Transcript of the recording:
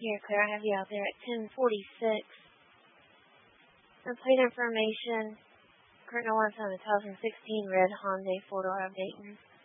Here, Claire, I have you out there at 1046. Complete information. Current alarms on the 2016 red Hyundai 4-door of Dayton.